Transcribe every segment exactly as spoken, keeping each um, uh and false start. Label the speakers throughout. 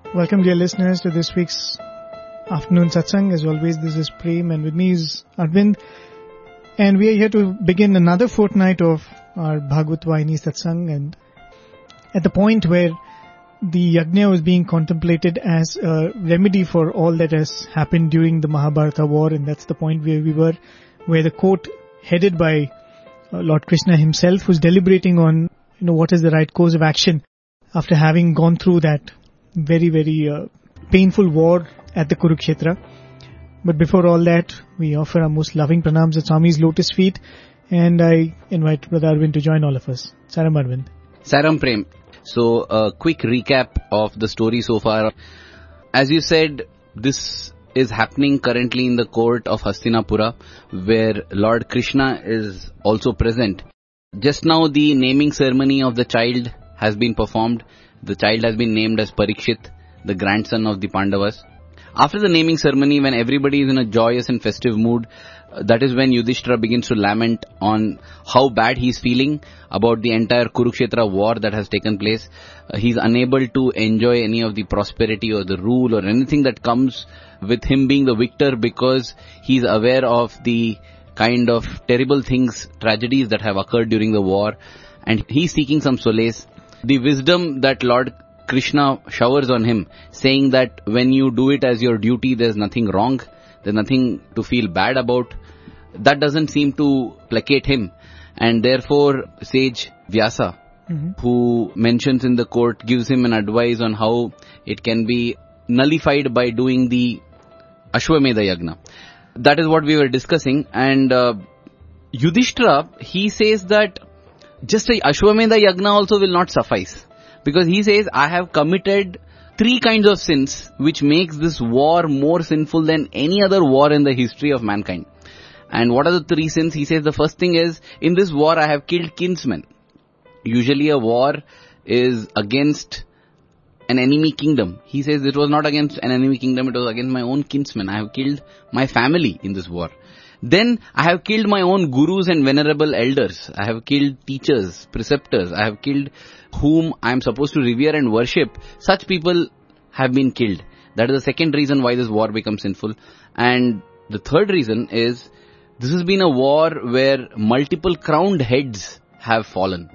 Speaker 1: Welcome, dear listeners, to this week's afternoon satsang. As always, this is Prem, and with me is Arvind. And we are here to begin another fortnight of our Bhagavad Vahini satsang. And at the point where the yajna was being contemplated as a remedy for all that has happened during the Mahabharata war, and that's the point where we were, where the court headed by uh, Lord Krishna himself was deliberating on, you know, what is the right course of action after having gone through that very, very uh, painful war at the Kurukshetra. But before all that, we offer our most loving pranams at Swami's lotus feet, and I invite Brother Arvind to join all of us. Saram Arvind.
Speaker 2: Saram Prem. So, a quick recap of the story so far. As you said, this is happening currently in the court of Hastinapura, where Lord Krishna is also present. Just now, the naming ceremony of the child has been performed. The child has been named as Parikshit, the grandson of the Pandavas. After the naming ceremony, when everybody is in a joyous and festive mood, uh, that is when Yudhishthira begins to lament on how bad he's feeling about the entire Kurukshetra war that has taken place. Uh, he's unable to enjoy any of the prosperity or the rule or anything that comes with him being the victor, because he's aware of the kind of terrible things, tragedies that have occurred during the war, and he's seeking some solace. The wisdom that Lord Krishna showers on him, saying that when you do it as your duty, there's nothing wrong, there's nothing to feel bad about, that doesn't seem to placate him. And therefore, sage Vyasa, mm-hmm. who mentions in the court, gives him an advice on how it can be nullified by doing the Ashwamedha Yagna. That is what we were discussing. And uh, Yudhishthira, he says that just a Ashwamedha Yagna also will not suffice. Because he says, I have committed three kinds of sins which makes this war more sinful than any other war in the history of mankind. And what are the three sins? He says the first thing is, in this war I have killed kinsmen. Usually a war is against an enemy kingdom. He says it was not against an enemy kingdom, it was against my own kinsmen. I have killed my family in this war. Then I have killed my own gurus and venerable elders. I have killed teachers, preceptors. I have killed whom I am supposed to revere and worship. Such people have been killed. That is the second reason why this war becomes sinful. And the third reason is, this has been a war where multiple crowned heads have fallen.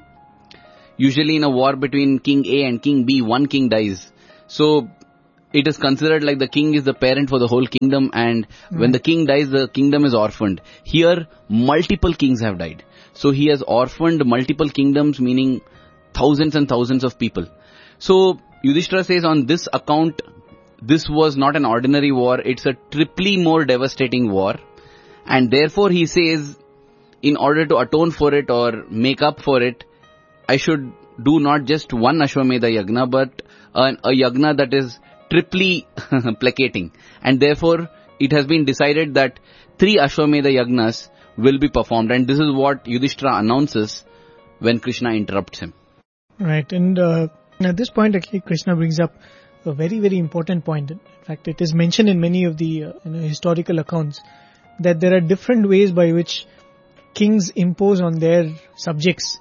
Speaker 2: Usually in a war between King A and King B, one king dies. So it is considered like the king is the parent for the whole kingdom, and mm. when the king dies, the kingdom is orphaned. Here, multiple kings have died. So he has orphaned multiple kingdoms, meaning thousands and thousands of people. So Yudhishthira says on this account, this was not an ordinary war, it's a triply more devastating war. And therefore he says, in order to atone for it or make up for it, I should do not just one Ashwamedha Yagna, but a, a Yagna that is triply placating. And therefore, it has been decided that three Ashwamedha Yagnas will be performed. And this is what Yudhishthira announces when Krishna interrupts him.
Speaker 1: Right. And uh, at this point, actually, Krishna brings up a very, very important point. In fact, it is mentioned in many of the uh, you know, historical accounts that there are different ways by which kings impose on their subjects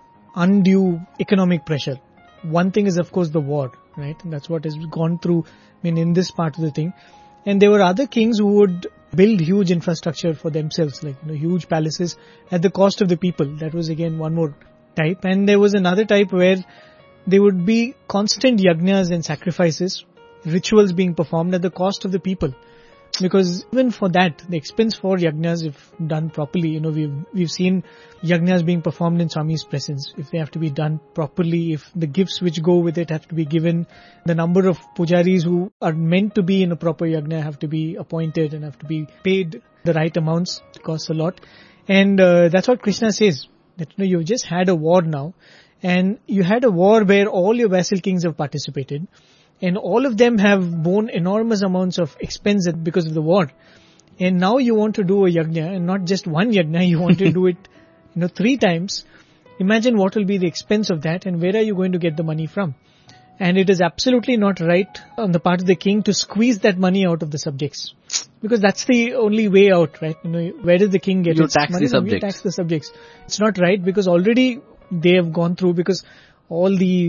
Speaker 1: undue economic pressure. One thing is, of course, the war, right? And that's what has gone through, I mean, in this part of the thing. And there were other kings who would build huge infrastructure for themselves, like, you know, huge palaces at the cost of the people. That was again one more type. And there was another type where there would be constant yajnas and sacrifices, rituals being performed at the cost of the people. Because even for that, the expense for yajnas, if done properly, you know, we've we've seen yajnas being performed in Swami's presence. If they have to be done properly, if the gifts which go with it have to be given, the number of pujaris who are meant to be in a proper yajna have to be appointed and have to be paid the right amounts. It costs a lot. And uh, that's what Krishna says, that, you know, you've just had a war now, and you had a war where all your vassal kings have participated. And all of them have borne enormous amounts of expense because of the war. And now you want to do a yajna, and not just one yajna, you want to do it, you know, three times. Imagine what will be the expense of that, and where are you going to get the money from? And it is absolutely not right on the part of the king to squeeze that money out of the subjects. Because that's the only way out, right? You know, where does the king get
Speaker 2: you
Speaker 1: its
Speaker 2: tax
Speaker 1: money?
Speaker 2: The subjects.
Speaker 1: You tax the subjects. It's not right, because already they have gone through, because all the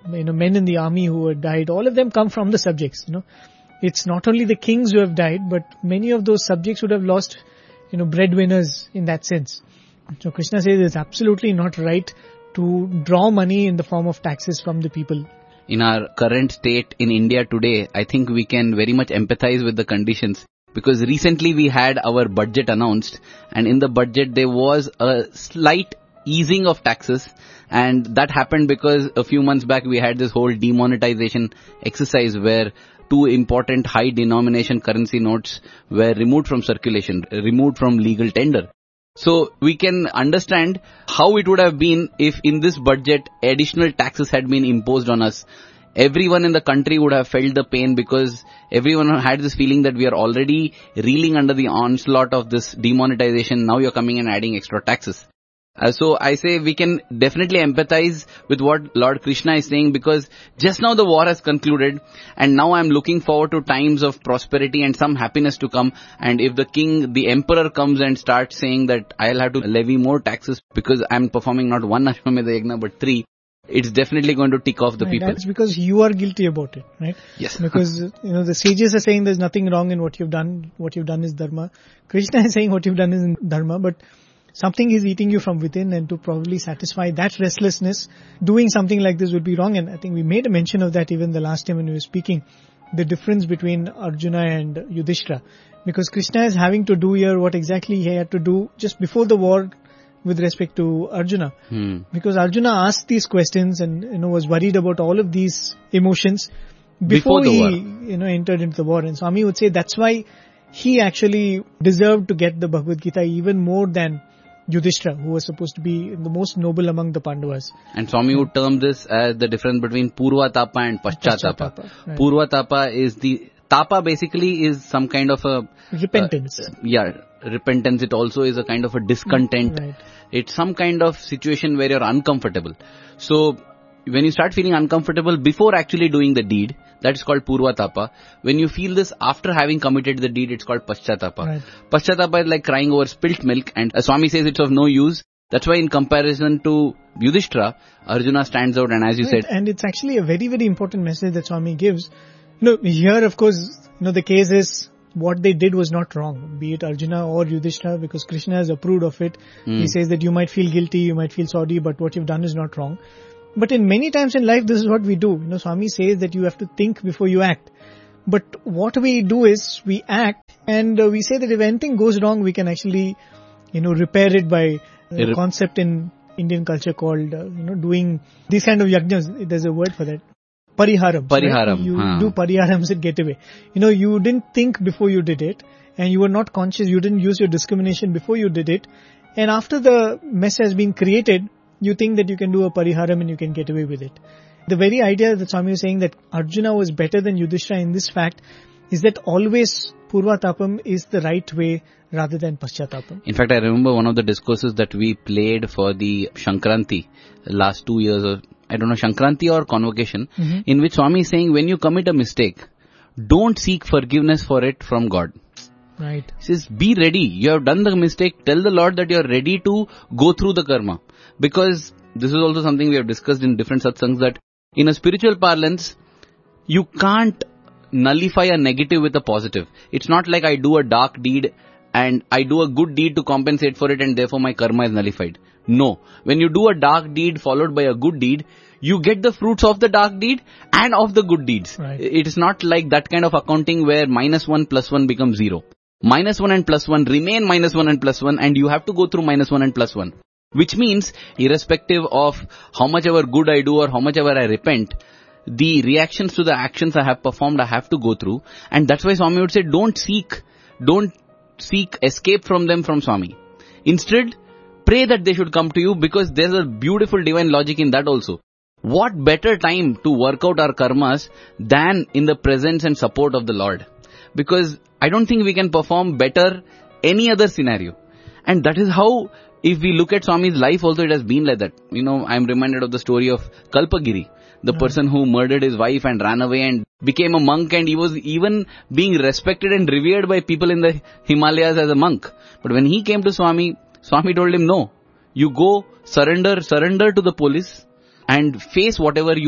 Speaker 1: you know, men in the army who had died, all of them come from the subjects, you know. It's not only the kings who have died, but many of those subjects would have lost, you know, breadwinners in that sense. So Krishna says it's absolutely not right to draw money in the form of taxes from the people.
Speaker 2: In our current state in India today, I think we can very much empathize with the conditions. Because recently we had our budget announced, and in the budget there was a slight easing of taxes, and that happened because a few months back we had this whole demonetization exercise where two important high denomination currency notes were removed from circulation, removed from legal tender. So we can understand how it would have been if in this budget additional taxes had been imposed on us. Everyone in the country would have felt the pain because everyone had this feeling that we are already reeling under the onslaught of this demonetization. Now you're coming and adding extra taxes. Uh, so I say we can definitely empathize with what Lord Krishna is saying, because just now the war has concluded and now I'm looking forward to times of prosperity and some happiness to come. And if the king, the emperor comes and starts saying that I'll have to levy more taxes because I'm performing not one Ashwamedha Yajna but three, it's definitely going to tick off the
Speaker 1: right,
Speaker 2: people.
Speaker 1: That's because you are guilty about it, right?
Speaker 2: Yes.
Speaker 1: Because, you know, the sages are saying there's nothing wrong in what you've done. What you've done is dharma. Krishna is saying what you've done is dharma, but something is eating you from within, and to probably satisfy that restlessness, doing something like this would be wrong. And I think we made a mention of that even the last time when we were speaking, the difference between Arjuna and Yudhishthira. Because Krishna is having to do here what exactly he had to do just before the war with respect to Arjuna.
Speaker 2: Hmm.
Speaker 1: Because Arjuna asked these questions and, you know, was worried about all of these emotions before,
Speaker 2: Before the
Speaker 1: he,
Speaker 2: war.
Speaker 1: you know, entered into the war. And Swami would say that's why he actually deserved to get the Bhagavad Gita even more than Yudhishthira, who was supposed to be the most noble among the Pandavas.
Speaker 2: And Swami would term this as the difference between Purva Tapa and Paschatapa.
Speaker 1: Paschatapa, right.
Speaker 2: Purva Tapa is the, Tapa basically is some kind of a...
Speaker 1: Repentance.
Speaker 2: Uh, yeah, repentance. It also is a kind of a discontent.
Speaker 1: Right.
Speaker 2: It's some kind of situation where you're uncomfortable. So, when you start feeling uncomfortable before actually doing the deed, that is called Purva Tapa. When you feel this after having committed the deed, it's called Paschatapa.
Speaker 1: Right.
Speaker 2: Paschatapa is like crying over spilt milk, and uh, Swami says it's of no use. That's why in comparison to Yudhishthira, Arjuna stands out, and as you
Speaker 1: Right.
Speaker 2: said...
Speaker 1: And it's actually a very, very important message that Swami gives. You know, here of course, you know, the case is what they did was not wrong, be it Arjuna or Yudhishthira, because Krishna has approved of it.
Speaker 2: Mm.
Speaker 1: He says that you might feel guilty, you might feel sorry, but what you've done is not wrong. But in many times in life, this is what we do. You know, Swami says that you have to think before you act. But what we do is we act, and uh, we say that if anything goes wrong, we can actually, you know, repair it by a
Speaker 2: Rep-
Speaker 1: concept in Indian culture called, uh, you know, doing these kind of yajnas. There's a word for that. Pariharam.
Speaker 2: Pariharam,
Speaker 1: Right? You
Speaker 2: huh.
Speaker 1: do pariharams and get away. You know, you didn't think before you did it, and you were not conscious, you didn't use your discrimination before you did it, and after the mess has been created, you think that you can do a pariharam and you can get away with it. The very idea that Swami is saying that Arjuna was better than Yudhishthira in this fact is that always Purvatapam is the right way rather than Paschatapam.
Speaker 2: In fact, I remember one of the discourses that we played for the Shankranti last two years, or I don't know, Shankranti or Convocation,
Speaker 1: Mm-hmm.
Speaker 2: in which Swami is saying, when you commit a mistake, don't seek forgiveness for it from God.
Speaker 1: Right.
Speaker 2: He says, be ready. You have done the mistake. Tell the Lord that you are ready to go through the karma. Because this is also something we have discussed in different satsangs, that in a spiritual parlance, you can't nullify a negative with a positive. It's not like I do a dark deed and I do a good deed to compensate for it and therefore my karma is nullified. No. When you do a dark deed followed by a good deed, you get the fruits of the dark deed and of the good deeds.
Speaker 1: Right.
Speaker 2: It is not like that kind of accounting where minus one plus one becomes zero. Minus one and plus one remain minus one and plus one, and you have to go through minus one and plus one. Which means, irrespective of how much ever good I do or how much ever I repent, the reactions to the actions I have performed I have to go through. And that's why Swami would say, don't seek, don't seek escape from them from Swami. Instead, pray that they should come to you, because there's a beautiful divine logic in that also. What better time to work out our karmas than in the presence and support of the Lord? Because I don't think we can perform better any other scenario. And that is how, if we look at Swami's life also, it has been like that. You know, I'm reminded of the story of Kalpagiri, the
Speaker 1: Right.
Speaker 2: person who murdered his wife and ran away and became a monk, and he was even being respected and revered by people in the Himalayas as a monk. But when he came to Swami, Swami told him, no, you go surrender, surrender to the police and face whatever you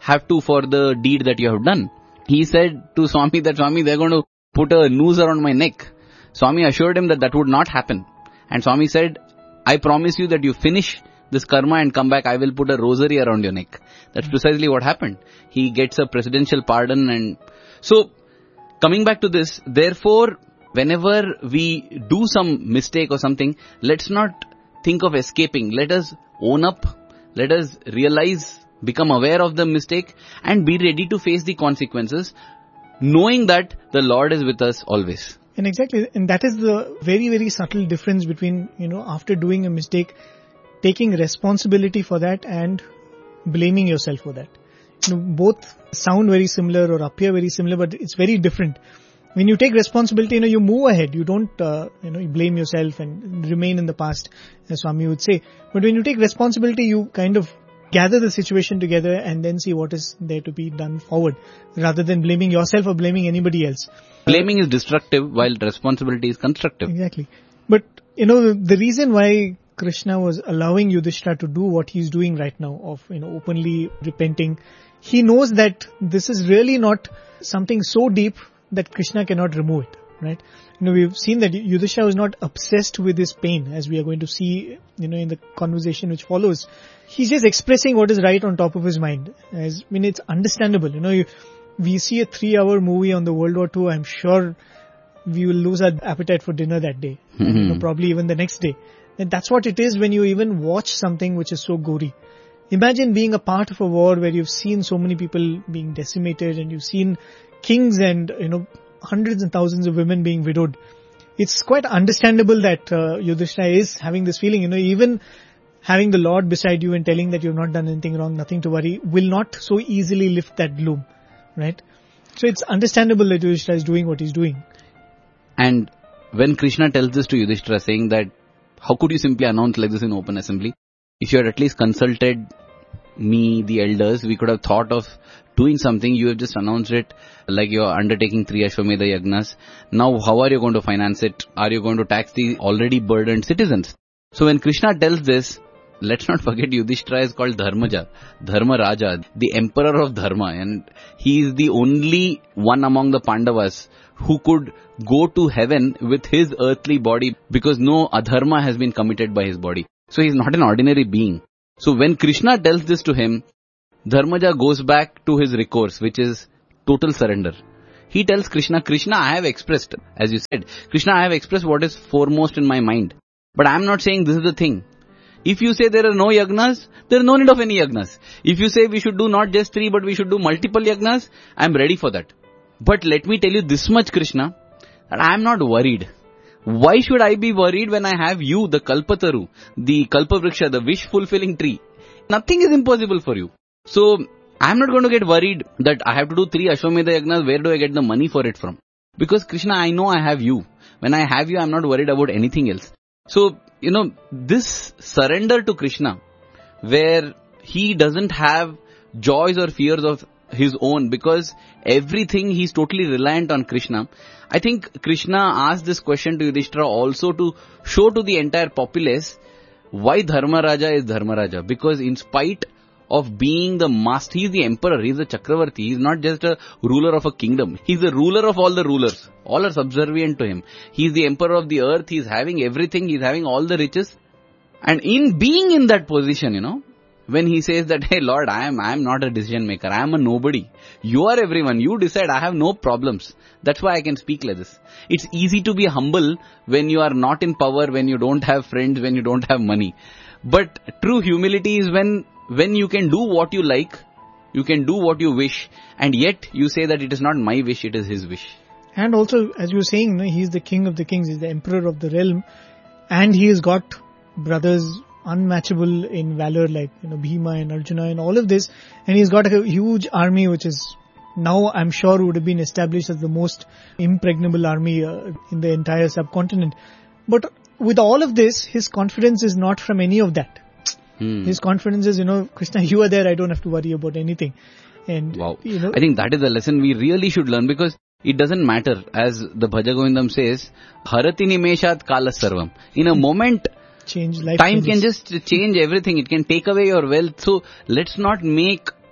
Speaker 2: have to for the deed that you have done. He said to Swami that, Swami, they're going to put a noose around my neck. Swami assured him that that would not happen. And Swami said, I promise you that you finish this karma and come back, I will put a rosary around your neck. That's precisely what happened. He gets a presidential pardon. And so, coming back to this, therefore, whenever we do some mistake or something, let's not think of escaping. Let us own up. Let us realize, become aware of the mistake and be ready to face the consequences, knowing that the Lord is with us always.
Speaker 1: And exactly, and that is the very, very subtle difference between, you know, after doing a mistake, taking responsibility for that and blaming yourself for that. You know, both sound very similar or appear very similar, but it's very different. When you take responsibility, you know, you move ahead. You don't, uh, you know, you blame yourself and remain in the past, as Swami would say. But when you take responsibility, you kind of gather the situation together and then see what is there to be done forward, rather than blaming yourself or blaming anybody else.
Speaker 2: Blaming is destructive while responsibility is constructive.
Speaker 1: Exactly. But, you know, the reason why Krishna was allowing Yudhishthira to do what he's doing right now, of, you know, openly repenting, he knows that this is really not something so deep that Krishna cannot remove it, right? You know, we've seen that Yudhishthira was not obsessed with his pain, as we are going to see, you know, in the conversation which follows. He's just expressing what is right on top of his mind. As, I mean, it's understandable. You know, you, we see a three-hour movie on the World War Two, I'm sure we will lose our appetite for dinner that day, mm-hmm. you know, probably even the next day. And that's what it is when you even watch something which is so gory. Imagine being a part of a war where you've seen so many people being decimated and you've seen kings and, you know, hundreds and thousands of women being widowed. It's quite understandable that uh, Yudhishthira is having this feeling, you know, even having the Lord beside you and telling that you've not done anything wrong, nothing to worry, will not so easily lift that gloom, right? So it's understandable that Yudhishthira is doing what he's doing.
Speaker 2: And when Krishna tells this to Yudhishthira, saying that, how could you simply announce like this in open assembly? If you had at least consulted me, the elders, we could have thought of doing something. You have just announced it like you are undertaking three Ashwamedha Yagnas. Now how are you going to finance it? Are you going to tax the already burdened citizens? So when Krishna tells this, let's not forget Yudhishthira is called Dharmaja, Dharma Raja, the emperor of Dharma, and he is the only one among the Pandavas who could go to heaven with his earthly body because no adharma has been committed by his body. So he is not an ordinary being. So when Krishna tells this to him, Dharmaja goes back to his recourse, which is total surrender. He tells Krishna, Krishna, I have expressed, as you said, Krishna, I have expressed what is foremost in my mind. But I am not saying this is the thing. If you say there are no yagnas, there is no need of any yagnas. If you say we should do not just three, but we should do multiple yagnas, I am ready for that. But let me tell you this much, Krishna, that I am not worried. Why should I be worried when I have you, the Kalpataru, the Kalpavriksha, the wish-fulfilling tree? Nothing is impossible for you. So, I am not going to get worried that I have to do three Ashwamedha Yagnas, where do I get the money for it from? Because Krishna, I know I have you. When I have you, I am not worried about anything else. So, you know, this surrender to Krishna, where he doesn't have joys or fears of his own, because everything he's totally reliant on Krishna. I think Krishna asked this question to Yudhishthira also to show to the entire populace why Dharma Raja is Dharma Raja. Because in spite of being the master, he's the emperor, he's the Chakravarti, he's not just a ruler of a kingdom, he's the ruler of all the rulers. All are subservient to him. He's the emperor of the earth, he's having everything, he's having all the riches. And in being in that position, you know, when he says that, hey Lord, I am I am not a decision maker, I am a nobody. You are everyone, you decide, I have no problems. That's why I can speak like this. It's easy to be humble when you are not in power, when you don't have friends, when you don't have money. But true humility is when, when you can do what you like, you can do what you wish, and yet you say that it is not my wish, it is his wish.
Speaker 1: And also, as you were saying, he's the king of the kings, he's the emperor of the realm, and he has got brothers unmatchable in valor like, you know, Bhima and Arjuna and all of this, and he's got a huge army which is now I'm sure would have been established as the most impregnable army uh, in the entire subcontinent. But with all of this, his confidence is not from any of that. Hmm. His confidence is, you know, Krishna, you are there, I don't have to worry about anything. And
Speaker 2: wow.
Speaker 1: You know,
Speaker 2: I think that is a lesson we really should learn, because it doesn't matter, as the Bhaja Govindam says, Harati nimeshat kalas sarvam. In a moment,
Speaker 1: change life
Speaker 2: time
Speaker 1: changes.
Speaker 2: Can just change everything. It can take away your wealth. So let's not make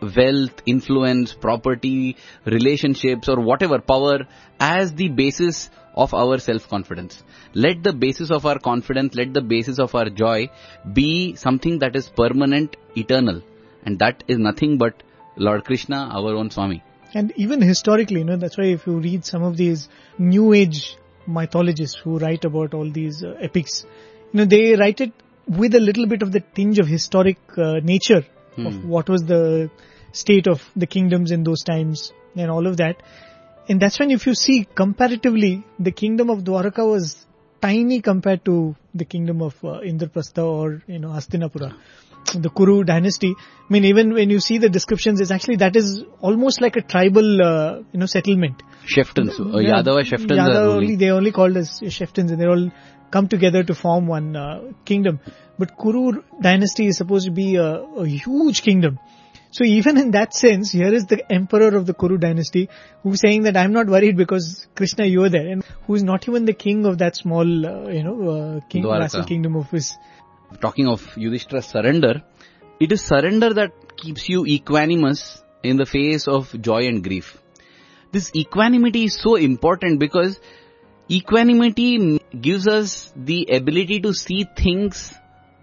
Speaker 2: wealth, influence, property, relationships or whatever, power as the basis of our self-confidence. Let the basis of our confidence, let the basis of our joy be something that is permanent, eternal. And that is nothing but Lord Krishna, our own Swami.
Speaker 1: And even historically, you know, that's why if you read some of these new age mythologists who write about all these uh, epics, you know, they write it with a little bit of the tinge of historic uh, nature hmm. of what was the state of the kingdoms in those times and all of that. And that's when if you see comparatively, the kingdom of Dwaraka was tiny compared to the kingdom of uh, Indraprastha or, you know, Hastinapura. The Kuru dynasty. I mean, even when you see the descriptions, it's actually, that is almost like a tribal, uh, you know, settlement.
Speaker 2: Chieftains. Uh, yeah, Yadava chieftains
Speaker 1: Yadav
Speaker 2: are
Speaker 1: only, they only called as chieftains and they all come together to form one uh, kingdom. But Kuru dynasty is supposed to be a, a huge kingdom. So even in that sense, here is the emperor of the Kuru dynasty who's saying that I'm not worried because Krishna, you are there. And who's not even the king of that small, uh, you know, uh, king, vassal kingdom of his.
Speaker 2: Talking of Yudhishthira's surrender, it is surrender that keeps you equanimous in the face of joy and grief. This equanimity is so important because equanimity gives us the ability to see things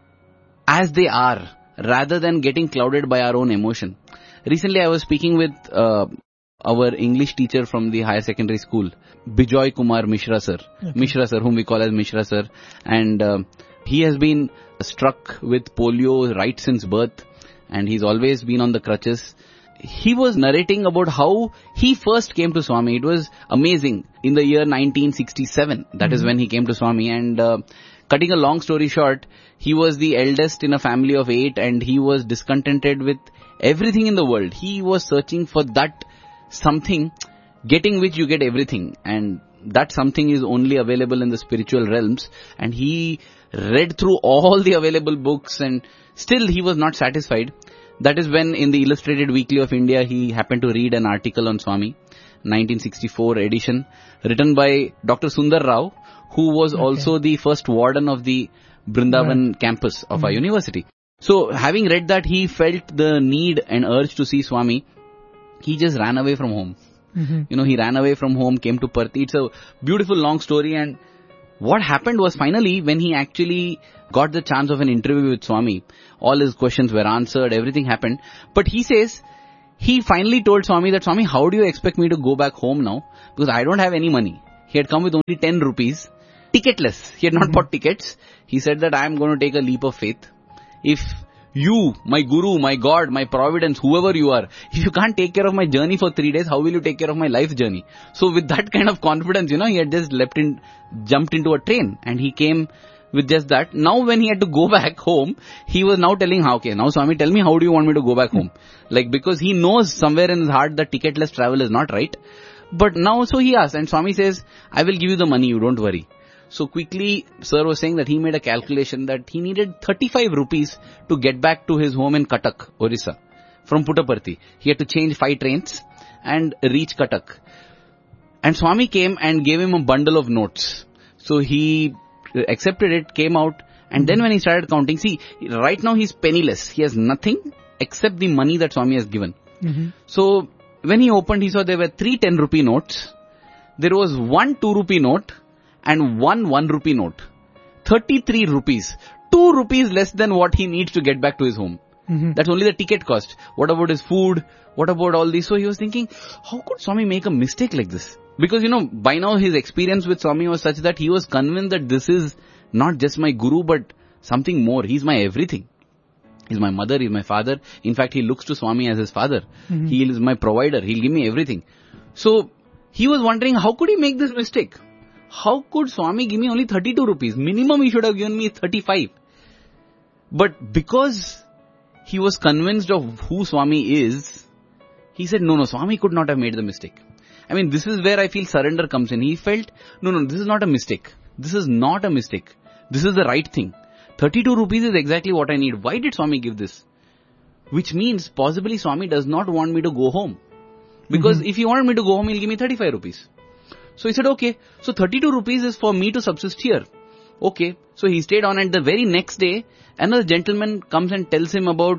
Speaker 2: as they are rather than getting clouded by our own emotion. Recently I was speaking with uh, our English teacher from the higher secondary school, Bijoy Kumar Mishra sir, okay. Mishra sir, whom we call as Mishra sir, and uh, he has been struck with polio right since birth and he's always been on the crutches. He was narrating about how he first came to Swami. It was amazing. In the year nineteen sixty-seven, that mm-hmm. is when he came to Swami, and uh, cutting a long story short, he was the eldest in a family of eight and he was discontented with everything in the world. He was searching for that something, getting which you get everything, and that something is only available in the spiritual realms, and he read through all the available books and still he was not satisfied. That is when in the Illustrated Weekly of India he happened to read an article on Swami, nineteen sixty-four edition, written by Doctor Sundar Rao, who was okay. also the first warden of the Brindavan right. campus of mm-hmm. our university. So having read that, he felt the need and urge to see Swami. He just ran away from home. Mm-hmm. You know, he ran away from home, came to Parthi. It's a beautiful long story, and what happened was finally when he actually got the chance of an interview with Swami, all his questions were answered, everything happened. But he says, he finally told Swami that, Swami, how do you expect me to go back home now? Because I don't have any money. He had come with only ten rupees, ticketless. He had not mm-hmm. bought tickets. He said that I am going to take a leap of faith. If you, my guru, my God, my providence, whoever you are, if you can't take care of my journey for three days, how will you take care of my life journey? So with that kind of confidence, you know, he had just leapt in, jumped into a train and he came with just that. Now when he had to go back home, he was now telling, okay, now Swami, tell me, how do you want me to go back home? Like, because he knows somewhere in his heart that ticketless travel is not right. But now, so he asked, and Swami says, I will give you the money, you don't worry. So quickly, sir was saying that he made a calculation that he needed thirty-five rupees to get back to his home in Cuttack, Orissa, from Puttaparthi. He had to change five trains and reach Cuttack. And Swami came and gave him a bundle of notes. So he accepted it, came out, and then when he started counting, see, right now he's penniless. He has nothing except the money that Swami has given. Mm-hmm. So when he opened, he saw there were three ten rupee notes. There was one two rupee note and one one rupee note. thirty-three rupees. two rupees less than what he needs to get back to his home. Mm-hmm. That's only the ticket cost. What about his food? What about all this? So he was thinking, how could Swami make a mistake like this? Because, you know, by now his experience with Swami was such that he was convinced that this is not just my guru, but something more. He's my everything. He's my mother, he's my father. In fact, he looks to Swami as his father. Mm-hmm. He is my provider. He'll give me everything. So he was wondering, how could he make this mistake? How could Swami give me only thirty-two rupees? Minimum he should have given me thirty-five. But because he was convinced of who Swami is, he said, no, no, Swami could not have made the mistake. I mean, this is where I feel surrender comes in. He felt, no, no, this is not a mistake. This is not a mistake. This is the right thing. thirty-two rupees is exactly what I need. Why did Swami give this? Which means possibly Swami does not want me to go home. Because mm-hmm. if he wanted me to go home, he'll give me thirty-five rupees. So he said, okay, so thirty-two rupees is for me to subsist here. Okay, so he stayed on, and the very next day, another gentleman comes and tells him about,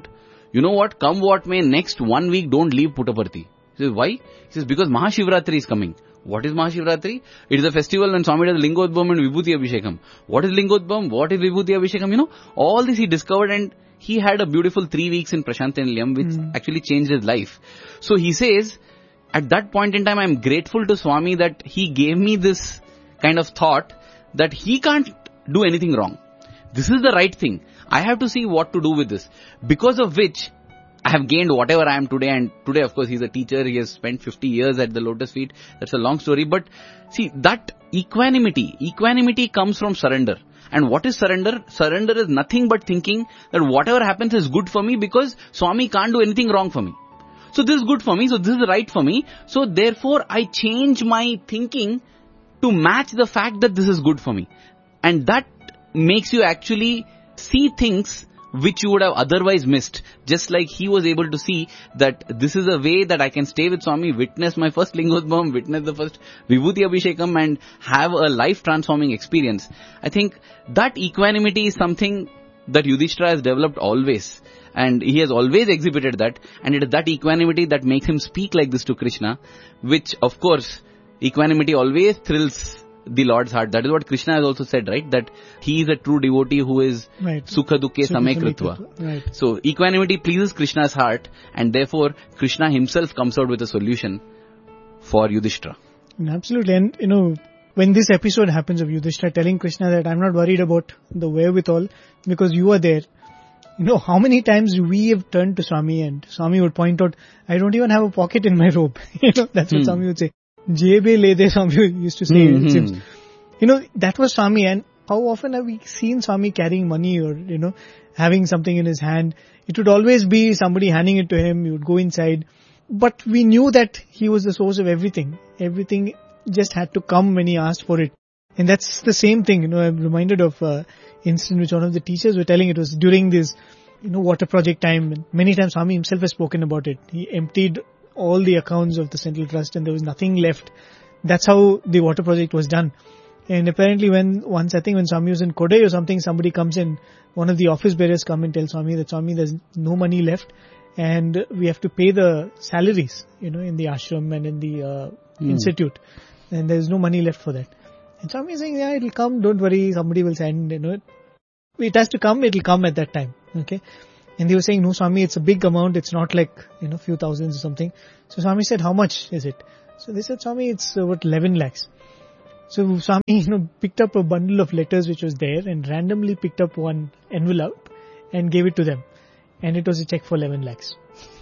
Speaker 2: you know what, come what may, next one week don't leave Puttaparthi. He says, why? He says, because Mahashivratri is coming. What is Mahashivratri? It is a festival when Swami does Lingodbam and Vibhuti Abhishekam. What is Lingodbam? What is Vibhuti Abhishekam? You know, all this he discovered, and he had a beautiful three weeks in Prasanthi Nilayam, which mm. actually changed his life. So he says, at that point in time, I am grateful to Swami that he gave me this kind of thought that he can't do anything wrong. This is the right thing. I have to see what to do with this. Because of which, I have gained whatever I am today, and today of course he is a teacher, he has spent fifty years at the Lotus feet, that's a long story, but see, that equanimity, equanimity comes from surrender. And what is surrender? Surrender is nothing but thinking that whatever happens is good for me because Swami can't do anything wrong for me. So this is good for me, so this is right for me, so therefore I change my thinking to match the fact that this is good for me. And that makes you actually see things which you would have otherwise missed. Just like he was able to see that this is a way that I can stay with Swami, witness my first Lingodbam, witness the first Vibhuti Abhishekam and have a life transforming experience. I think that equanimity is something that Yudhishthira has developed always. And he has always exhibited that. And it is that equanimity that makes him speak like this to Krishna, which of course, equanimity always thrills the Lord's heart. That is what Krishna has also said, right? That he is a true devotee who is right. Sukha dukkhe same krutva. Right. So equanimity pleases Krishna's heart, and therefore Krishna himself comes out with a solution for Yudhishthira.
Speaker 1: Absolutely. And you know, when this episode happens of Yudhishthira telling Krishna that I'm not worried about the wherewithal because you are there. You know, how many times we have turned to Swami and Swami would point out, I don't even have a pocket in my robe. You know, that's what hmm. Swami would say. Jebe le de, Swami used to say. Mm-hmm. It seems. You know, that was Swami, and how often have we seen Swami carrying money or, you know, having something in his hand? It would always be somebody handing it to him, he would go inside. But we knew that he was the source of everything. Everything just had to come when he asked for it. And that's the same thing, you know, I'm reminded of uh, incident which one of the teachers were telling. It was during this, you know, water project time. And many times Swami himself has spoken about it. He emptied all the accounts of the Central Trust and there was nothing left. That's how the water project was done. And apparently when once, I think when Swami was in Kodai or something, somebody comes in, one of the office bearers come and tell Swami that Swami, there's no money left and we have to pay the salaries, you know, in the ashram and in the uh, mm. institute. And there's no money left for that. And Swami is saying, yeah, it'll come, don't worry, somebody will send, you know, it has to come, it'll come at that time. Okay. And they were saying, no, Swami, it's a big amount. It's not like, you know, few thousands or something. So Swami said, how much is it? So they said, Swami, it's about eleven lakhs. So Swami, you know, picked up a bundle of letters which was there and randomly picked up one envelope and gave it to them. And it was a check for eleven lakhs.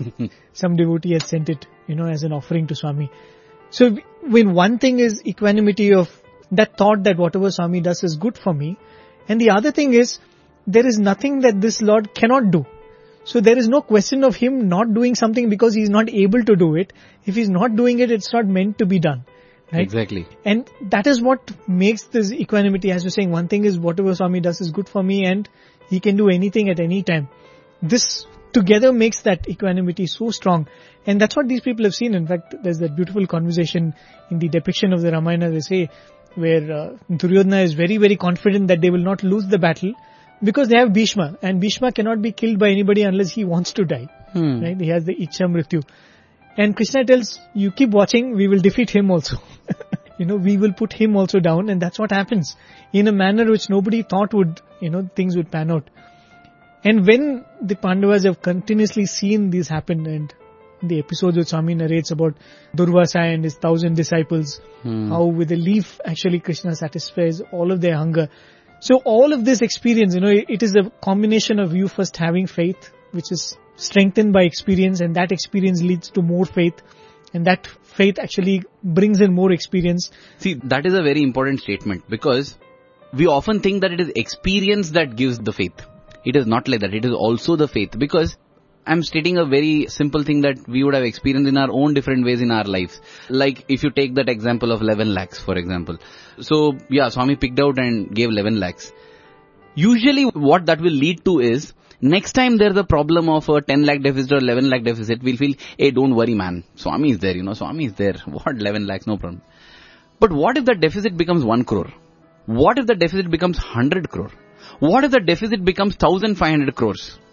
Speaker 1: Some devotee had sent it, you know, as an offering to Swami. So when one thing is equanimity of that thought that whatever Swami does is good for me. And the other thing is, there is nothing that this Lord cannot do. So there is no question of him not doing something because he is not able to do it. If he is not doing it, it's not meant to be done. Right?
Speaker 2: Exactly.
Speaker 1: And that is what makes this equanimity. As you're saying, one thing is whatever Swami does is good for me and he can do anything at any time. This together makes that equanimity so strong. And that's what these people have seen. In fact, there's that beautiful conversation in the depiction of the Ramayana, they say, where uh, Duryodhana is very, very confident that they will not lose the battle. Because they have Bhishma, and Bhishma cannot be killed by anybody unless he wants to die. Hmm. Right? He has the Ichha Mrityu. And Krishna tells, you keep watching, we will defeat him also. You know, we will put him also down, and that's what happens. In a manner which nobody thought would, you know, things would pan out. And when the Pandavas have continuously seen this happen, and the episode that Swami narrates about Durvasa and his thousand disciples, hmm. how with a leaf actually Krishna satisfies all of their hunger. So all of this experience, you know, it is a combination of you first having faith, which is strengthened by experience, and that experience leads to more faith, and that faith actually brings in more experience.
Speaker 2: See, that is a very important statement because we often think that it is experience that gives the faith. It is not like that. It is also the faith, because I'm stating a very simple thing that we would have experienced in our own different ways in our lives. Like if you take that example of eleven lakhs, for example. So yeah, Swami picked out and gave eleven lakhs. Usually what that will lead to is, next time there's a problem of a ten lakh deficit or eleven lakh deficit, we'll feel, hey, don't worry man, Swami is there, you know, Swami is there. What, eleven lakhs, no problem. But what if the deficit becomes one crore? What if the deficit becomes one hundred crore? What if the deficit becomes one thousand five hundred crores?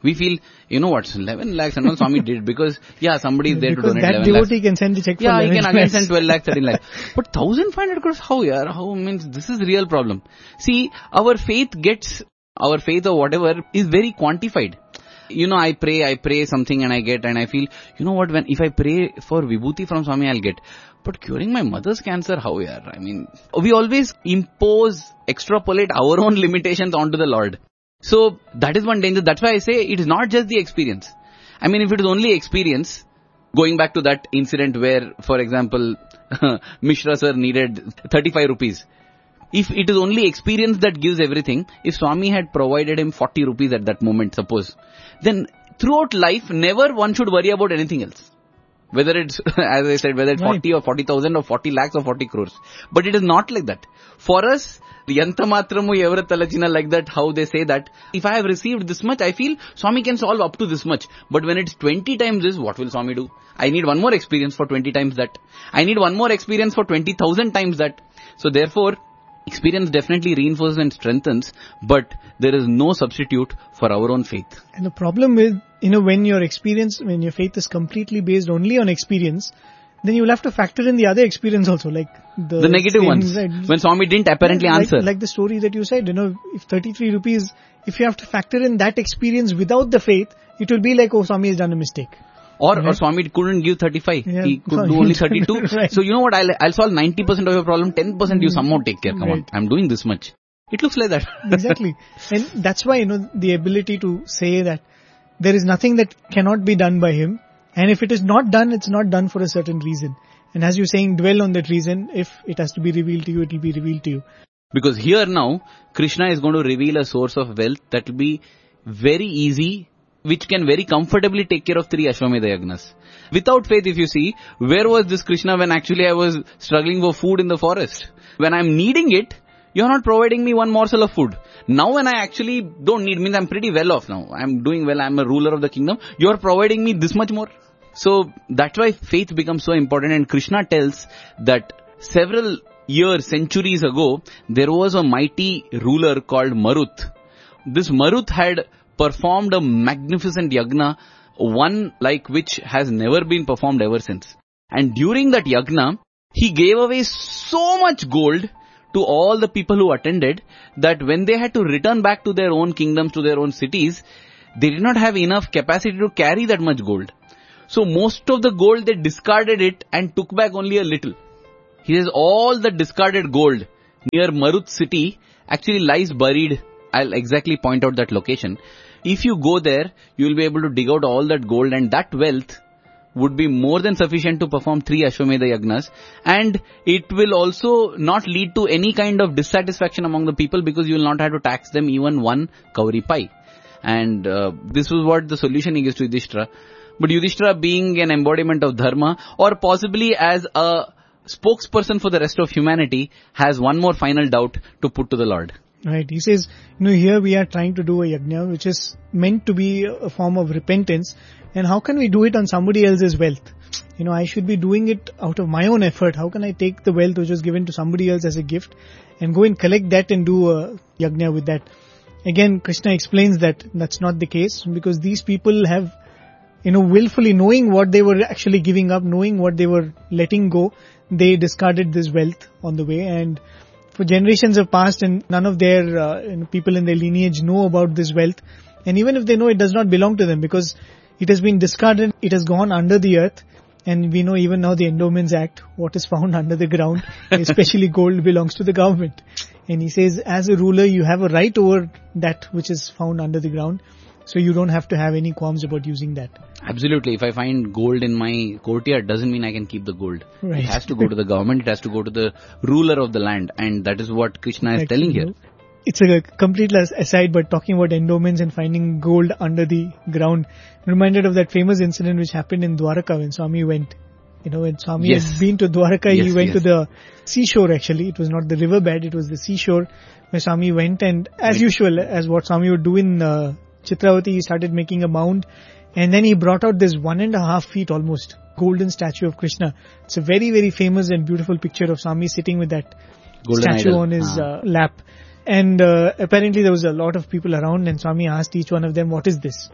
Speaker 2: We feel, you know what, eleven lakhs and all Swami did because, yeah, somebody is there
Speaker 1: because
Speaker 2: to donate eleven lakhs.
Speaker 1: that devotee can send the check for
Speaker 2: yeah,
Speaker 1: eleven
Speaker 2: he can again
Speaker 1: lakhs.
Speaker 2: send twelve lakhs, thirteen lakhs. But one thousand five hundred crores, how, yaar? How, means, this is real problem. See, our faith gets, our faith or whatever is very quantified. You know, I pray, I pray something and I get, and I feel, you know what, when, if I pray for Vibhuti from Swami, I'll get. But curing my mother's cancer, how, yaar? I mean, we always impose, extrapolate our own limitations onto the Lord. So, that is one danger. That's why I say it is not just the experience. I mean, if it is only experience, going back to that incident where, for example, Mishra sir needed thirty-five rupees. If it is only experience that gives everything, if Swami had provided him forty rupees at that moment, suppose, then throughout life, never one should worry about anything else. Whether it's, as I said, whether it's right. forty or forty thousand or forty lakhs or forty crores. But it is not like that. For us, Yantamatramu Evratalachina, like that, how they say that, if I have received this much, I feel Swami can solve up to this much. But when it's twenty times this, what will Swami do? I need one more experience for twenty times that. I need one more experience for twenty thousand times that. So therefore, experience definitely reinforces and strengthens, but there is no substitute for our own faith.
Speaker 1: And the problem is, you know, when your experience, when your faith is completely based only on experience, then you will have to factor in the other experience also, like the,
Speaker 2: the negative
Speaker 1: same,
Speaker 2: ones.
Speaker 1: Right?
Speaker 2: When Swami didn't apparently
Speaker 1: like,
Speaker 2: answer.
Speaker 1: Like the story that you said, you know, if thirty-three rupees, if you have to factor in that experience without the faith, it will be like, oh, Swami has done a mistake.
Speaker 2: Or,
Speaker 1: right?
Speaker 2: or Swami couldn't give thirty-five. Yeah. He could
Speaker 1: Sorry.
Speaker 2: do only thirty-two.
Speaker 1: Right.
Speaker 2: So you know what, I'll, I'll solve ninety percent of your problem, ten percent you somehow take care. Come right. on, I'm doing this much. It looks like that.
Speaker 1: Exactly. And that's why, you know, the ability to say that there is nothing that cannot be done by him. And if it is not done, it's not done for a certain reason. And as you're saying, dwell on that reason. If it has to be revealed to you, it will be revealed to you.
Speaker 2: Because here now, Krishna is going to reveal a source of wealth that will be very easy, which can very comfortably take care of three Ashwamedha Yagnas. Without faith, if you see, where was this Krishna when actually I was struggling for food in the forest? When I'm needing it, you're not providing me one morsel of food. Now when I actually don't need, means I'm pretty well off now. I'm doing well, I'm a ruler of the kingdom. You're providing me this much more. So that's why faith becomes so important, and Krishna tells that several years, centuries ago, there was a mighty ruler called Marut. This Marut had performed a magnificent yagna, one like which has never been performed ever since. And during that yagna, he gave away so much gold to all the people who attended that when they had to return back to their own kingdoms, to their own cities, they did not have enough capacity to carry that much gold. So most of the gold, they discarded it and took back only a little. He says all the discarded gold near Marut city actually lies buried. I'll exactly point out that location. If you go there, you will be able to dig out all that gold, and that wealth would be more than sufficient to perform three Ashwamedha Yagnas, and it will also not lead to any kind of dissatisfaction among the people because you will not have to tax them even one kauri pai. And uh, this was what the solution he gives to Yudhishthira. But Yudhishthira, being an embodiment of dharma, or possibly as a spokesperson for the rest of humanity, has one more final doubt to put to the Lord.
Speaker 1: Right. He says, you know, here we are trying to do a yajna which is meant to be a form of repentance. And how can we do it on somebody else's wealth? You know, I should be doing it out of my own effort. How can I take the wealth which was given to somebody else as a gift and go and collect that and do a yajna with that? Again, Krishna explains that that's not the case, because these people have, you know, willfully knowing what they were actually giving up, knowing what they were letting go, they discarded this wealth on the way, and for generations have passed and none of their uh, you know, people in their lineage know about this wealth. And even if they know, it does not belong to them because it has been discarded, it has gone under the earth. And we know even now the Endowments Act, what is found under the ground, especially gold, belongs to the government. And he says, as a ruler, you have a right over that which is found under the ground. So you don't have to have any qualms about using that.
Speaker 2: Absolutely. If I find gold in my courtyard, doesn't mean I can keep the gold.
Speaker 1: Right.
Speaker 2: It has to go to the government. It has to go to the ruler of the land. And that is what Krishna is Actually, telling here.
Speaker 1: It's a complete aside, but talking about endowments and finding gold under the ground, I'm reminded of that famous incident which happened in Dwaraka when Swami went. You know, when Swami yes. had been to Dwaraka, yes, he went yes. to the seashore actually. It was not the riverbed, it was the seashore where Swami went. And as right. usual, as what Swami would do in uh, Chitravati, he started making a mound, and then he brought out this one and a half feet almost golden statue of Krishna. It's a very, very famous and beautiful picture of Swami sitting with that golden statue idol. on his ah. uh, lap. And uh, apparently there was a lot of people around, and Swami asked each one of them, what is this?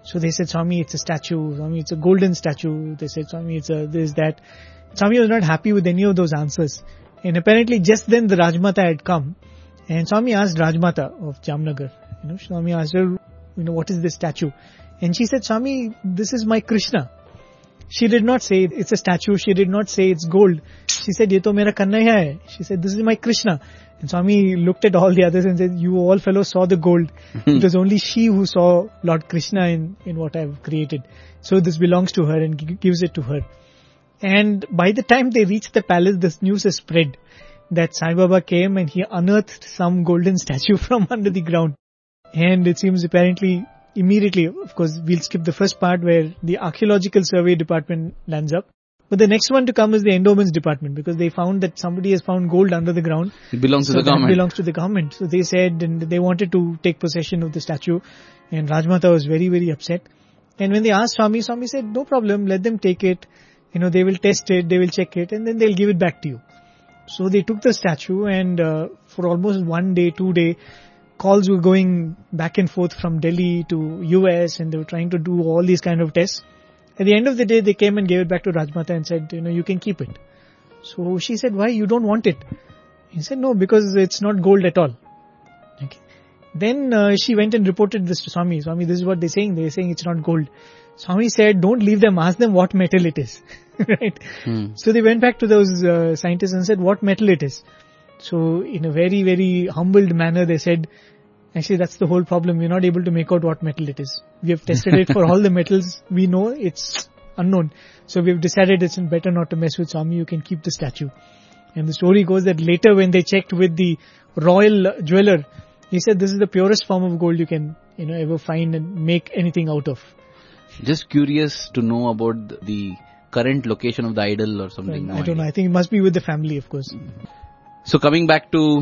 Speaker 1: So they said, Swami, it's a statue. Swami, it's a golden statue. They said, Swami, it's a this, that. Swami was not happy with any of those answers. And apparently just then the Rajmata had come. And Swami asked Rajmata of Jamnagar, you know, Swami asked her, you know, what is this statue? And she said, Swami, this is my Krishna. She did not say it's a statue. She did not say it's gold. She said, ye to mera Kannaiya hai. She said, this is my Krishna. And Swami looked at all the others and said, you all fellows saw the gold. It was only she who saw Lord Krishna in, in what I have created. So this belongs to her and g- gives it to her. And by the time they reached the palace, this news is spread that Sai Baba came and he unearthed some golden statue from under the ground. And it seems apparently immediately, of course, we'll skip the first part where the archaeological survey department lands up. But the next one to come is the endowments department, because they found that somebody has found gold under the ground.
Speaker 2: It belongs
Speaker 1: so
Speaker 2: to the
Speaker 1: that
Speaker 2: government.
Speaker 1: belongs to the government. So they said, and they wanted to take possession of the statue. And Rajmata was very, very upset. And when they asked Swami, Swami said, no problem, let them take it. You know, they will test it, they will check it, and then they'll give it back to you. So they took the statue, and uh, for almost one day, two day, calls were going back and forth from Delhi to U S, and they were trying to do all these kind of tests. At the end of the day, they came and gave it back to Rajmata and said, you know, you can keep it. So she said, why? You don't want it? He said, no, because it's not gold at all. Okay. Then uh, she went and reported this to Swami. Swami, this is what they're saying. They're saying it's not gold. Swami said, don't leave them. Ask them what metal it is. Right? Hmm. So they went back to those uh, scientists and said, what metal it is. So in a very, very humbled manner, they said, actually, that's the whole problem. We're not able to make out what metal it is. We have tested it for all the metals we know. It's unknown. So we've decided it's better not to mess with Swami. You can keep the statue. And the story goes that later when they checked with the royal jeweler, he said this is the purest form of gold you can, you know, ever find and make anything out of.
Speaker 2: Just curious to know about the current location of the idol or something.
Speaker 1: Well, I don't know. I think it must be with the family, of course.
Speaker 2: So coming back to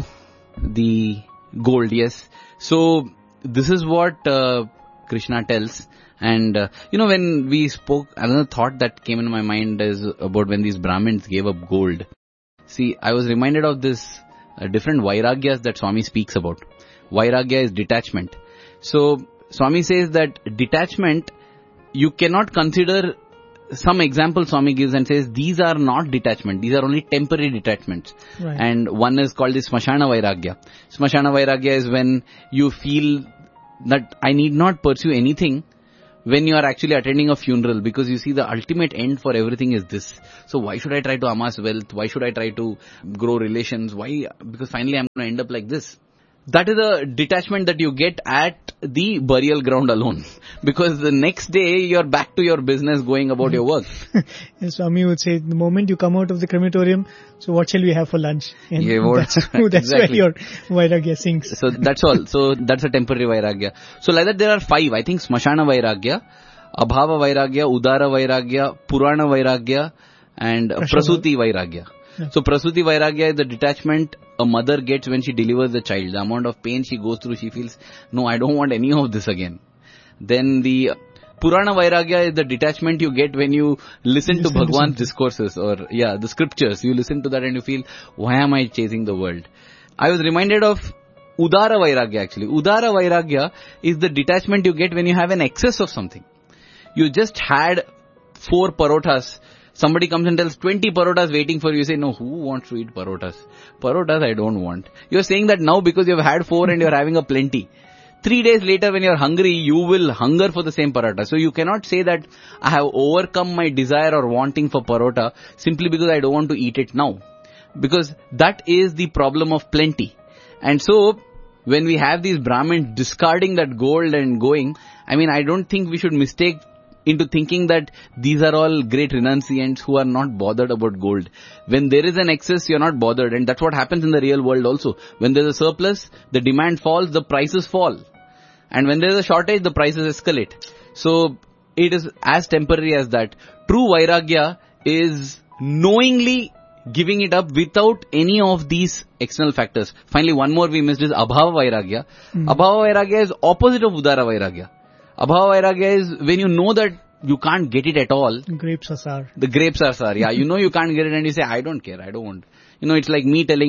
Speaker 2: the gold, yes. So this is what uh, Krishna tells. And, uh, you know, when we spoke, another thought that came in my mind is about when these Brahmins gave up gold. See, I was reminded of this uh, different Vairagyas that Swami speaks about. Vairagya is detachment. So Swami says that detachment, you cannot consider, some example Swami gives and says these are not detachment, these are only temporary detachments.
Speaker 1: Right.
Speaker 2: And one is called the Smashana Vairagya. Smashana Vairagya is when you feel that I need not pursue anything when you are actually attending a funeral, because you see the ultimate end for everything is this. So why should I try to amass wealth? Why should I try to grow relations? Why? Because finally I'm going to end up like this. That is a detachment that you get at the burial ground alone. Because the next day you're back to your business going about your work.
Speaker 1: Yes, Swami would say, the moment you come out of the crematorium, so what shall we have for lunch? And
Speaker 2: yeah, what,
Speaker 1: that's, that's
Speaker 2: exactly.
Speaker 1: where your Vairagya sinks.
Speaker 2: So that's all. So that's a temporary Vairagya. So like that there are five. I think Smashana Vairagya, Abhava Vairagya, Udara Vairagya, Purana Vairagya, and Prasuti Vairagya. Yeah. So Prasuti Vairagya is the detachment a mother gets when she delivers the child. The amount of pain she goes through, she feels, no, I don't want any of this again. Then the Purana Vairagya is the detachment you get when you listen, listen to Bhagwan's discourses or, yeah, the scriptures. You listen to that and you feel, why am I chasing the world? I was reminded of Udara Vairagya actually. Udara Vairagya is the detachment you get when you have an excess of something. You just had four parothas. Somebody comes and tells twenty parotas waiting for you. You say, no, who wants to eat parotas? Parotas I don't want. You're saying that now because you've had four and you're having a plenty. Three days later when you're hungry, you will hunger for the same parota. So you cannot say that I have overcome my desire or wanting for parota simply because I don't want to eat it now. Because that is the problem of plenty. And so when we have these Brahmins discarding that gold and going, I mean, I don't think we should mistake into thinking that these are all great renunciants who are not bothered about gold. When there is an excess, you're not bothered. And that's what happens in the real world also. When there's a surplus, the demand falls, the prices fall. And when there's a shortage, the prices escalate. So it is as temporary as that. True Vairagya is knowingly giving it up without any of these external factors. Finally, one more we missed is Abhava Vairagya. Mm. Abhava Vairagya is opposite of Udara Vairagya. Abhava Vairagya is when you know that you can't get it at all.
Speaker 1: Grapes are sour.
Speaker 2: The grapes are sour, yeah. You know you can't get it and you say, I don't care, I don't want. You know, it's like me telling,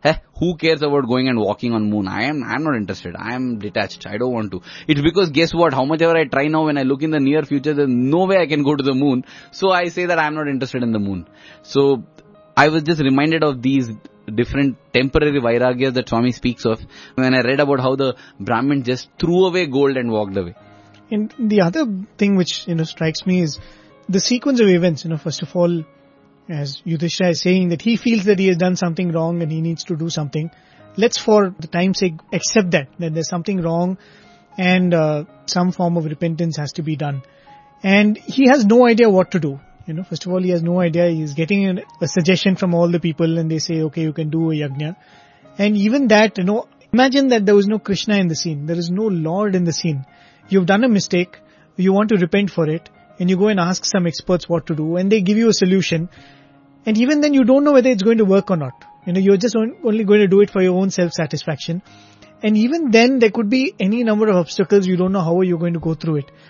Speaker 2: Hey, who cares about going and walking on moon? I am, I am not interested. I am detached. I don't want to. It's because guess what? How much ever I try now, when I look in the near future, there's no way I can go to the moon. So I say that I am not interested in the moon. So I was just reminded of these different temporary vairagyas that Swami speaks of when I read about how the Brahmin just threw away gold and walked away.
Speaker 1: And the other thing which, you know, strikes me is the sequence of events. You know, first of all, as Yudhishthira is saying that he feels that he has done something wrong and he needs to do something. Let's for the time's sake accept that, that there's something wrong and uh, some form of repentance has to be done. And he has no idea what to do. You know, first of all, he has no idea. He's getting an, a suggestion from all the people and they say, okay, you can do a yajna. And even that, you know, imagine that there was no Krishna in the scene. There is no Lord in the scene. You've done a mistake. You want to repent for it. And you go and ask some experts what to do, and they give you a solution. And even then you don't know whether it's going to work or not. You know, you're just on, only going to do it for your own self-satisfaction. And even then there could be any number of obstacles. You don't know how you're going to go through it.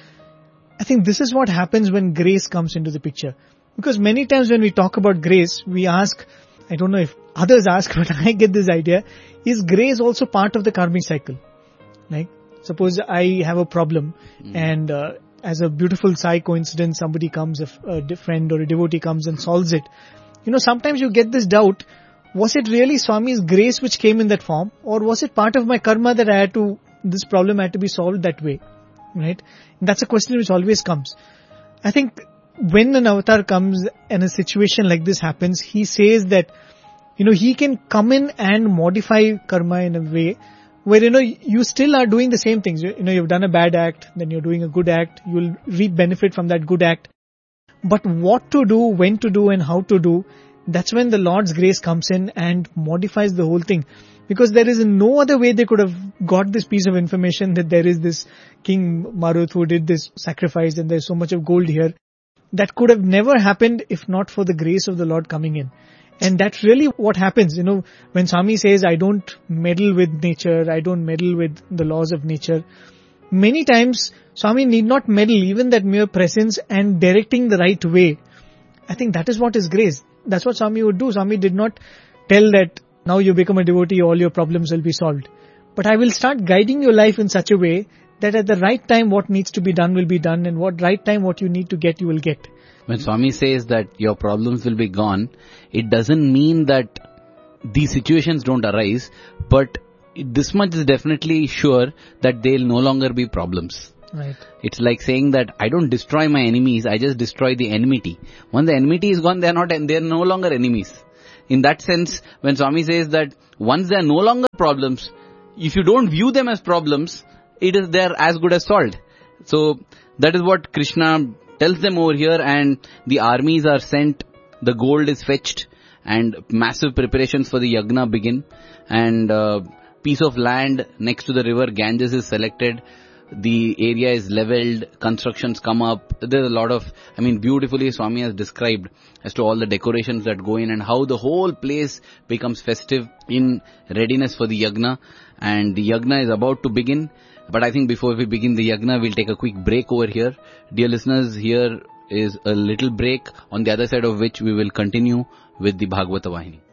Speaker 1: I think this is what happens when grace comes into the picture. Because many times when we talk about grace, we ask, I don't know if others ask, but I get this idea, is grace also part of the karmic cycle? Like, suppose I have a problem mm. and uh, as a beautiful Sai coincidence, somebody comes, a, a friend or a devotee comes and solves it. You know, sometimes you get this doubt, was it really Swami's grace which came in that form? Or was it part of my karma that I had to, this problem had to be solved that way? Right? And that's a question which always comes. I think when an avatar comes and a situation like this happens, he says that, you know, he can come in and modify karma in a way where, you know, you still are doing the same things. You, you know, you've done a bad act, then you're doing a good act, you'll reap benefit from that good act. But what to do, when to do and how to do, that's when the Lord's grace comes in and modifies the whole thing. Because there is no other way they could have got this piece of information that there is this King Maruth who did this sacrifice and there's so much of gold here. That could have never happened if not for the grace of the Lord coming in. And that's really what happens, you know, when Swami says, I don't meddle with nature, I don't meddle with the laws of nature. Many times, Swami need not meddle, even that mere presence and directing the right way. I think that is what is grace. That's what Swami would do. Swami did not tell that now you become a devotee, all your problems will be solved. But I will start guiding your life in such a way that at the right time what needs to be done will be done and what right time what you need to get, you will get.
Speaker 2: When Swami says that your problems will be gone, it doesn't mean that these situations don't arise, but this much is definitely sure that they'll no longer be problems.
Speaker 1: Right.
Speaker 2: It's like saying that I don't destroy my enemies, I just destroy the enmity. Once the enmity is gone, they're not, they're no longer enemies. In that sense, when Swami says that once they're no longer problems, if you don't view them as problems, it is they're as good as solved. So that is what Krishna tells them over here, and the armies are sent, the gold is fetched, and massive preparations for the yagna begin, and uh, piece of land next to the river Ganges is selected. The area is leveled, constructions come up. There's a lot of, I mean, beautifully Swami has described as to all the decorations that go in and how the whole place becomes festive in readiness for the yagna. And the yagna is about to begin. But I think before we begin the yagna, we'll take a quick break over here. Dear listeners, here is a little break, on the other side of which we will continue with the Bhagavata Vahini.